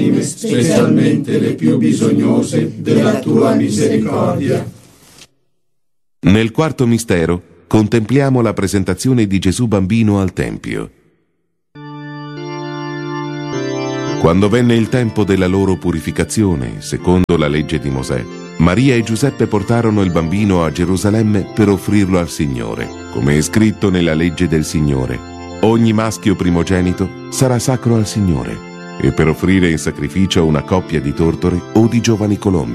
specialmente le più bisognose della tua misericordia. Nel quarto mistero contempliamo la presentazione di Gesù bambino al Tempio. Quando venne il tempo della loro purificazione, secondo la legge di Mosè, Maria e Giuseppe portarono il bambino a Gerusalemme per offrirlo al Signore, come è scritto nella legge del Signore. Ogni maschio primogenito sarà sacro al Signore, e per offrire in sacrificio una coppia di tortore o di giovani colombi.